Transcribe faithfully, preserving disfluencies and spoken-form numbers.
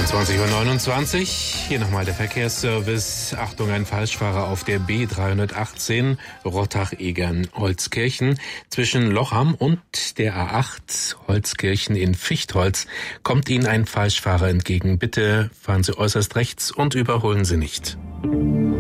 zwanzig Uhr neunundzwanzig. Hier nochmal der Verkehrsservice. Achtung, ein Falschfahrer auf der B dreihundertachtzehn Rottach-Egern-Holzkirchen. Zwischen Lochham und der A acht Holzkirchen in Fichtholz kommt Ihnen ein Falschfahrer entgegen. Bitte fahren Sie äußerst rechts und überholen Sie nicht.